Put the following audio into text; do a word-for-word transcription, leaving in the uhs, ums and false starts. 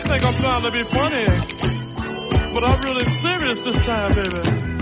think I'm trying to be funny, but I'm really serious this time, baby.